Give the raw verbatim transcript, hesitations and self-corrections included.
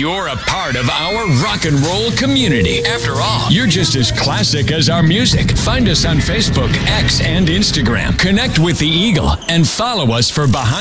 you're a part of our rock and roll community. After all, you're just as classic as our music. Find us on Facebook, X, and Instagram. Connect with the Eagle and follow us for behind